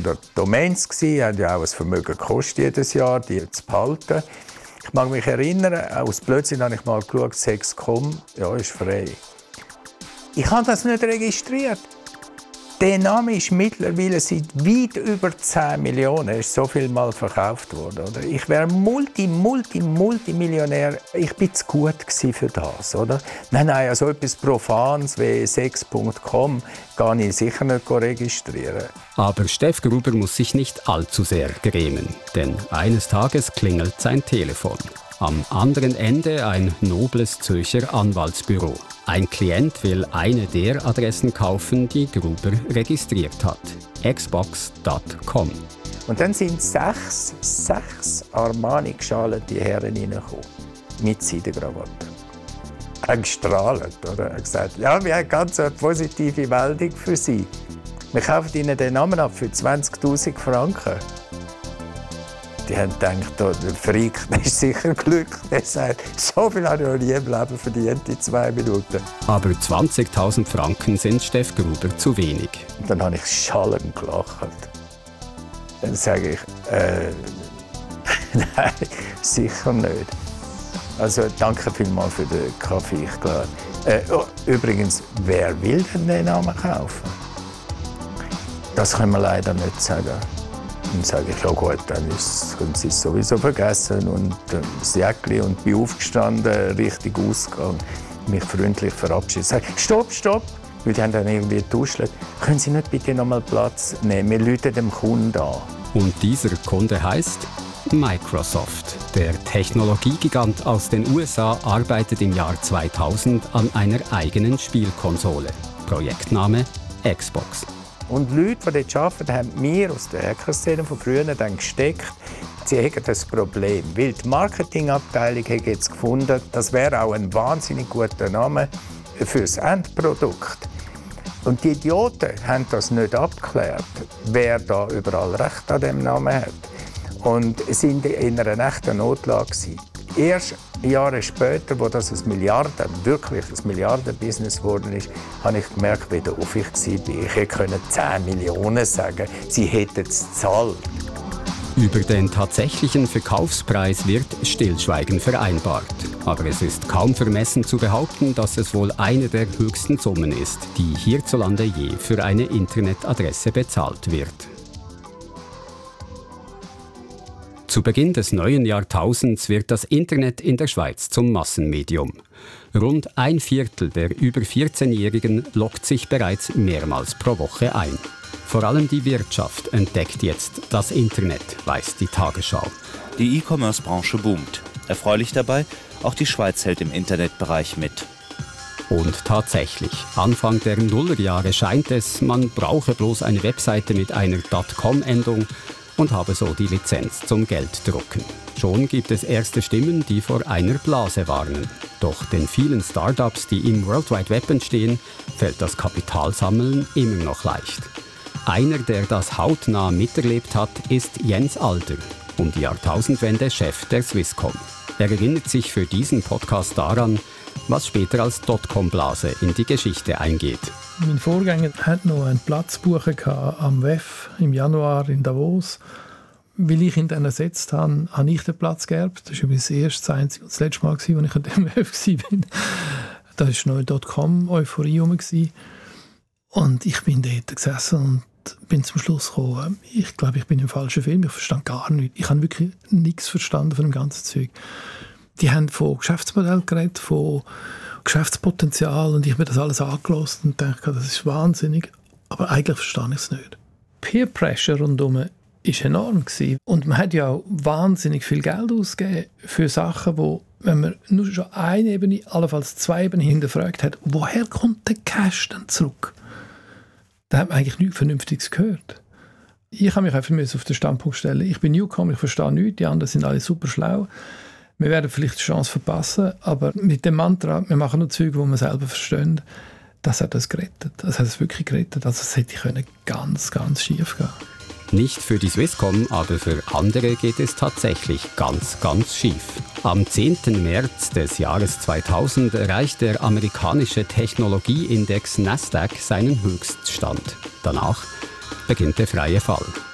800 Domains gewesen, haben ja auch ein Vermögen gekostet jedes Jahr, die zu behalten. Ich mag mich erinnern, aus Blödsinn habe ich mal geschaut, Sex.com, ja, ist frei. Ich habe das nicht registriert. Der Name ist mittlerweile seit weit über 10 Millionen. Er ist so viel Mal verkauft worden. Oder? Ich wäre Multimillionär. Ich war zu gut für das. Oder? Nein, so etwas Profanes wie sex.com kann ich sicher nicht registrieren. Aber Steff Gruber muss sich nicht allzu sehr grämen. Denn eines Tages klingelt sein Telefon. Am anderen Ende ein nobles Zürcher Anwaltsbüro. Ein Klient will eine der Adressen kaufen, die Gruber registriert hat. Xbox.com. Und dann sind sechs Armani geschalte Herren reingekommen. Mit Seidenkrawatte. Er hat gestrahlt, oder? Er hat gesagt, ja, wir haben ganz eine positive Meldung für Sie. Wir kaufen Ihnen den Namen ab für 20'000 Franken. Die haben gedacht, der Freak, der ist sicher glücklich. Er sagt, so viel habe ich noch nie im Leben verdient in 2 Minuten. Aber 20'000 Franken sind Steff Gruber zu wenig. Und dann habe ich schallend gelacht. Dann sage ich, nein, sicher nicht. Also danke vielmals für den Kaffee. Übrigens, wer will denn den Namen kaufen? Das können wir leider nicht sagen. Dann sage ich, ja gut, dann können Sie es sowieso vergessen. Und das Jäckchen und bin aufgestanden, richtig ausgegangen, mich freundlich verabschiedet. Sage, stopp! Weil die haben dann irgendwie getuschelt. Können Sie nicht bitte noch mal Platz nehmen? Wir rufen dem Kunden an. Und dieser Kunde heißt Microsoft. Der Technologiegigant aus den USA arbeitet im Jahr 2000 an einer eigenen Spielkonsole. Projektname Xbox. Und Leute, die dort arbeiten, haben mir aus der Hackerszene von früher dann gesteckt, sie hätten das Problem. Weil die Marketingabteilung hat jetzt gefunden, das wäre auch ein wahnsinnig guter Name für das Endprodukt. Und die Idioten haben das nicht abgeklärt, wer da überall Recht an diesem Namen hat. Und sind in einer echten Notlage gewesen. Erst Jahre später, wo das wirklich ein Milliardenbusiness geworden ist, habe ich gemerkt, wie doof ich war. Ich hätte 10 Millionen sagen, sie hätten es gezahlt. Über den tatsächlichen Verkaufspreis wird Stillschweigen vereinbart. Aber es ist kaum vermessen zu behaupten, dass es wohl eine der höchsten Summen ist, die hierzulande je für eine Internetadresse bezahlt wird. Zu Beginn des neuen Jahrtausends wird das Internet in der Schweiz zum Massenmedium. Rund 1/4 der über 14-Jährigen loggt sich bereits mehrmals pro Woche ein. Vor allem die Wirtschaft entdeckt jetzt das Internet, weiß die Tagesschau. Die E-Commerce-Branche boomt. Erfreulich dabei, auch die Schweiz hält im Internetbereich mit. Und tatsächlich, Anfang der Nullerjahre scheint es, man brauche bloß eine Webseite mit einer .com-Endung und habe so die Lizenz zum Gelddrucken. Schon gibt es erste Stimmen, die vor einer Blase warnen. Doch den vielen Startups, die im World Wide Web entstehen, fällt das Kapitalsammeln immer noch leicht. Einer, der das hautnah miterlebt hat, ist Jens Alder, um die Jahrtausendwende Chef der Swisscom. Er erinnert sich für diesen Podcast daran, was später als Dotcom-Blase in die Geschichte eingeht. Mein Vorgänger hat noch einen Platz buchen am WEF im Januar in Davos. Weil ich ihn dann ersetzt habe, habe ich den Platz geerbt. Das war übrigens das erste, das einzige und das letzte Mal, als ich an dem WEF war. Da war noch eine Dotcom-Euphorie herum. Und ich bin dort gesessen und bin zum Schluss gekommen, ich glaube, ich bin im falschen Film. Ich verstand gar nichts. Ich habe wirklich nichts verstanden von dem ganzen Zeug. Die haben von Geschäftsmodell geredet, von Geschäftspotenzial, und ich habe mir das alles angehört und dachte, das ist wahnsinnig, aber eigentlich verstehe ich es nicht. Peer Pressure rundherum war enorm gewesen. Und man hat ja auch wahnsinnig viel Geld ausgegeben für Sachen, wo, wenn man nur schon eine Ebene, allenfalls 2 Ebenen hinterfragt hat, woher kommt der Cash dann zurück? Da hat man eigentlich nichts Vernünftiges gehört. Ich habe mich einfach auf den Standpunkt stellen, ich bin Newcomer, ich verstehe nichts, die anderen sind alle super schlau. Wir werden vielleicht die Chance verpassen, aber mit dem Mantra, wir machen nur Zeug, die wir selber verstehen, das hat es gerettet. Das hat es wirklich gerettet. Also es hätte ganz, ganz schief gehen. Nicht für die Swisscom, aber für andere geht es tatsächlich ganz, ganz schief. Am 10. März des Jahres 2000 erreicht der amerikanische Technologieindex Nasdaq seinen Höchststand. Danach beginnt der freie Fall.